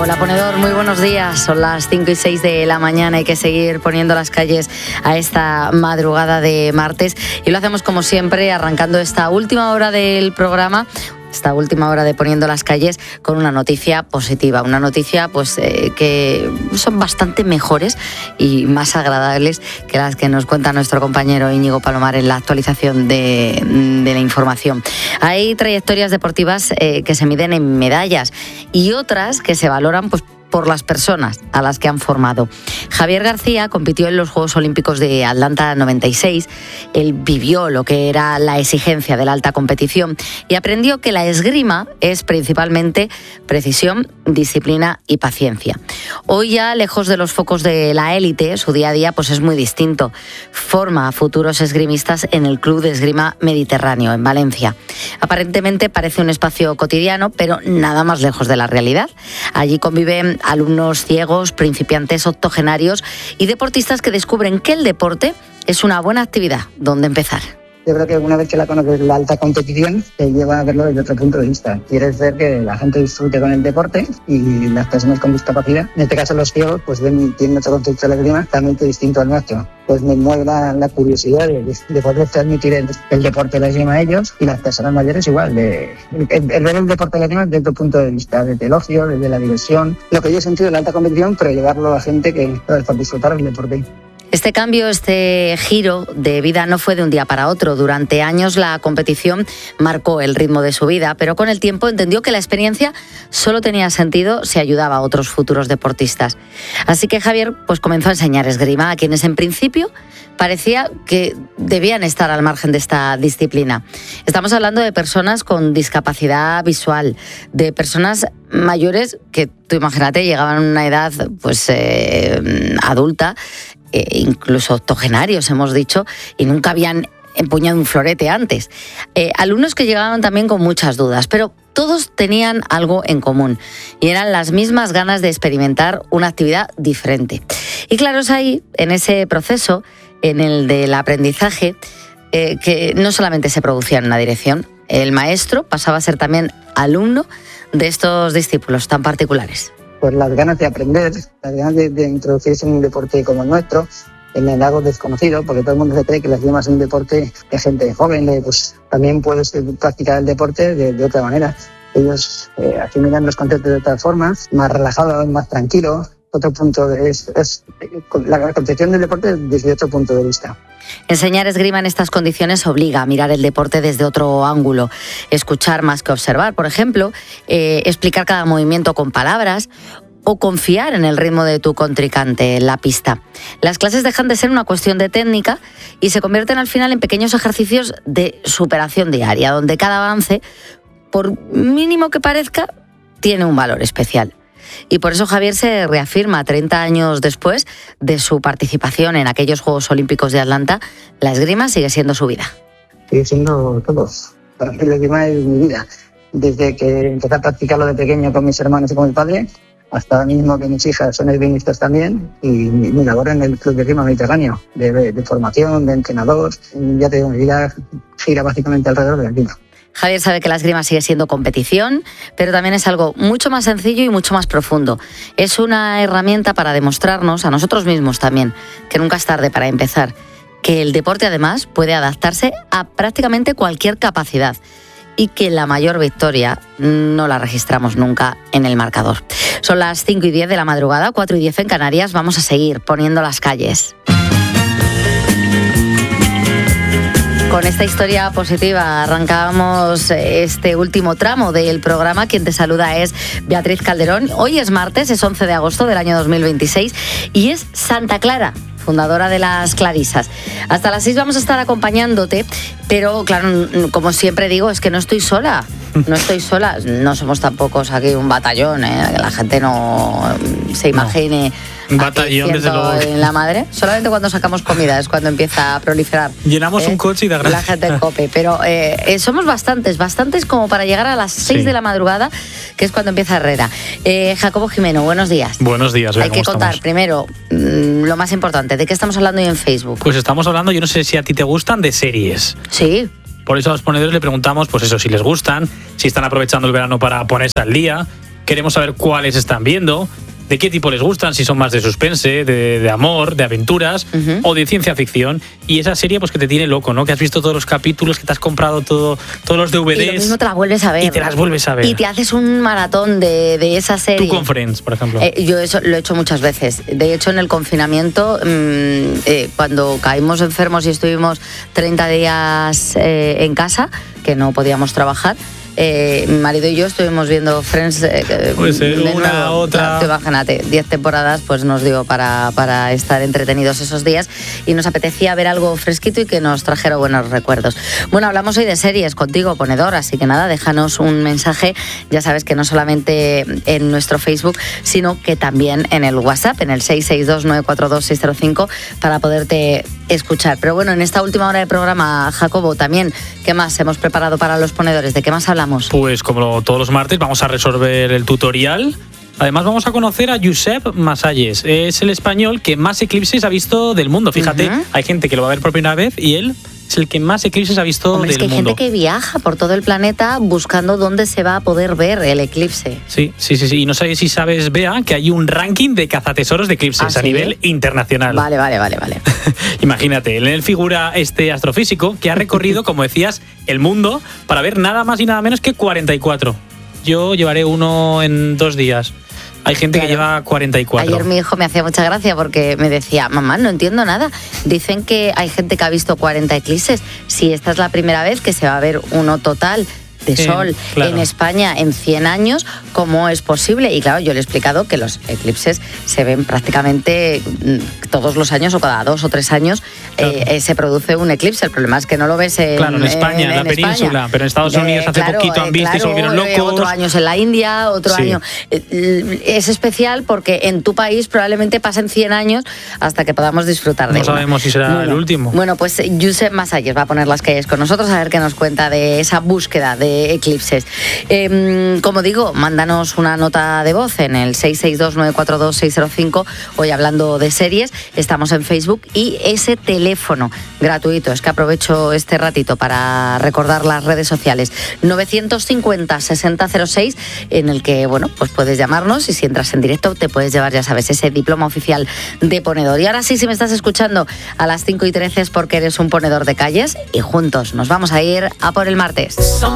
Hola ponedor, muy buenos días. Son las 5 y 6 de la mañana. Hay que seguir poniendo las calles a esta madrugada de martes. Y lo hacemos como siempre, arrancando esta última hora del programa. Esta última hora de Poniendo las Calles con una noticia positiva, una noticia pues que son bastante mejores y más agradables que las que nos cuenta nuestro compañero Íñigo Palomar en la actualización de la información. Hay trayectorias deportivas que se miden en medallas y otras que se valoran pues por las personas a las que han formado. Javier García compitió en los Juegos Olímpicos de Atlanta 96. Él vivió lo que era la exigencia de la alta competición y aprendió que la esgrima es principalmente precisión, disciplina y paciencia. Hoy ya, lejos de los focos de la élite, su día a día pues es muy distinto. Forma a futuros esgrimistas en el Club de Esgrima Mediterráneo, en Valencia. Aparentemente parece un espacio cotidiano, pero nada más lejos de la realidad. Allí conviven alumnos ciegos, principiantes octogenarios y deportistas que descubren que el deporte es una buena actividad donde empezar. Yo creo que una vez que la conoces la alta competición, te lleva a verlo desde otro punto de vista. Quieres ver que la gente disfrute con el deporte y las personas con discapacidad, en este caso los ciegos, pues tienen otro concepto de la esgrima totalmente distinto al nuestro. Pues me mueve la curiosidad de poder transmitir el deporte de la esgrima a ellos y las personas mayores igual. El ver el deporte de la esgrima desde otro punto de vista, desde el ocio, desde la diversión. Lo que yo he sentido en la alta competición, pero llevarlo a gente que para disfrutar del deporte. Este cambio, este giro de vida no fue de un día para otro. Durante años la competición marcó el ritmo de su vida, pero con el tiempo entendió que la experiencia solo tenía sentido si ayudaba a otros futuros deportistas. Así que Javier pues comenzó a enseñar esgrima a quienes en principio parecía que debían estar al margen de esta disciplina. Estamos hablando de personas con discapacidad visual, de personas mayores que, tú imagínate, llegaban a una edad pues adulta, incluso octogenarios hemos dicho, y nunca habían empuñado un florete antes. Alumnos que llegaban también con muchas dudas, pero todos tenían algo en común y eran las mismas ganas de experimentar una actividad diferente. Y claro, es ahí, en ese proceso, en el del aprendizaje, que no solamente se producía en una dirección, el maestro pasaba a ser también alumno de estos discípulos tan particulares. Pues las ganas de aprender, las ganas de introducirse en un deporte como el nuestro, en el algo desconocido, porque todo el mundo se cree que la esgrima es un deporte de gente joven, pues también puedes practicar el deporte de otra manera. Ellos asimilan los conceptos de otra forma, más relajado, más tranquilo. Otro punto es la concepción del deporte desde otro punto de vista. Enseñar esgrima en estas condiciones obliga a mirar el deporte desde otro ángulo, escuchar más que observar, por ejemplo, explicar cada movimiento con palabras o confiar en el ritmo de tu contrincante en la pista. Las clases dejan de ser una cuestión de técnica y se convierten al final en pequeños ejercicios de superación diaria, donde cada avance, por mínimo que parezca, tiene un valor especial. Y por eso Javier se reafirma 30 años después de su participación en aquellos Juegos Olímpicos de Atlanta. La esgrima sigue siendo su vida. Sigue siendo todo. Para mí la esgrima es mi vida. Desde que empecé a practicarlo de pequeño con mis hermanos y con mi padre, hasta ahora mismo que mis hijas son esgrimistas también, y mi labor en el Club de Esgrima Mediterráneo, de formación, de entrenador. Ya te digo, mi vida gira básicamente alrededor de la esgrima. Javier sabe que la esgrima sigue siendo competición, pero también es algo mucho más sencillo y mucho más profundo. Es una herramienta para demostrarnos, a nosotros mismos también, que nunca es tarde para empezar, que el deporte además puede adaptarse a prácticamente cualquier capacidad y que la mayor victoria no la registramos nunca en el marcador. Son las 5 y 10 de la madrugada, 4 y 10 en Canarias. Vamos a seguir poniendo las calles. Con esta historia positiva arrancamos este último tramo del programa. Quien te saluda es Beatriz Calderón. Hoy es martes, es 11 de agosto del año 2026 y es Santa Clara, fundadora de las Clarisas. Hasta las 6 vamos a estar acompañándote, pero claro, como siempre digo, es que no estoy sola. No somos tampoco aquí un batallón, que la gente no se imagine. Un batallón, desde luego. En la madre, solamente cuando sacamos comida es cuando empieza a proliferar. Llenamos un coche y da gracia. La gente en cope, pero somos bastantes como para llegar a las 6 de la madrugada, que es cuando empieza Herrera. Jacobo Jimeno, buenos días. Buenos días. Hay que contar primero lo más importante, ¿de qué estamos hablando hoy en Facebook? Pues estamos hablando, yo no sé si a ti te gustan, de series. Sí. Por eso a los ponedores le preguntamos, pues eso, si les gustan, si están aprovechando el verano para ponerse al día. queremos saber cuáles están viendo, de qué tipo les gustan, si son más de suspense, de amor, de aventuras o de ciencia ficción. Y esa serie pues que te tiene loco, ¿no? Que has visto todos los capítulos, que te has comprado todos los DVDs. Y lo mismo te las vuelves a ver. Y te las vuelves a ver. Y te haces un maratón de esa serie. Tú con Friends, por ejemplo. Yo eso lo he hecho muchas veces. De hecho, en el confinamiento, cuando caímos enfermos y estuvimos 30 días en casa, que no podíamos trabajar, mi marido y yo estuvimos viendo Friends pues una, otra. Imagínate, 10 temporadas pues nos dio para estar entretenidos esos días y nos apetecía ver algo fresquito y que nos trajera buenos recuerdos. Bueno, hablamos hoy de series contigo, ponedor, así que nada, déjanos un mensaje, ya sabes que no solamente en nuestro Facebook, sino que también en el WhatsApp, en el 662-942-605, para poderte escuchar. Pero bueno, en esta última hora de programa, Jacobo, también, ¿qué más hemos preparado para los ponedores? ¿De qué más hablamos? Pues como todos los martes vamos a resolver el tutorial. Además vamos a conocer a Josep Masalles. Es el español que más eclipses ha visto del mundo. Fíjate, hay gente que lo va a ver por primera vez y él es el que más eclipses ha visto del mundo. Es que hay gente que viaja por todo el planeta buscando dónde se va a poder ver el eclipse. Sí. Y no sé si sabes, Bea, que hay un ranking de cazatesoros de eclipses a nivel internacional. Vale. Imagínate, en él figura este astrofísico que ha recorrido, como decías, el mundo para ver nada más y nada menos que 44. Yo llevaré uno en 2 días. Hay gente que lleva 44. Ayer mi hijo me hacía mucha gracia porque me decía, mamá, no entiendo nada. Dicen que hay gente que ha visto 40 eclipses. Si esta es la primera vez que se va a ver uno total de sol en España en 100 años, ¿cómo es posible? Y claro, yo le he explicado que los eclipses se ven prácticamente todos los años o cada 2 o 3 años se produce un eclipse. El problema es que no lo ves en España, en la península, pero en Estados Unidos hace poquito han visto y se volvieron locos. Otro año es en la India, otro año. Es especial porque en tu país probablemente pasen 100 años hasta que podamos disfrutar de No sabemos si será el último. Bueno, pues Josep Masalles va a poner las calles con nosotros a ver qué nos cuenta de esa búsqueda de eclipses. Como digo, mándanos una nota de voz en el 662-942-605. Hoy hablando de series, estamos en Facebook y ese teléfono gratuito, es que aprovecho este ratito para recordar las redes sociales, 950-6006, en el que, bueno, pues puedes llamarnos y si entras en directo te puedes llevar, ya sabes, ese diploma oficial de ponedor. Y ahora sí, si me estás escuchando a las 5:13 es porque eres un ponedor de calles y juntos nos vamos a ir a por el martes.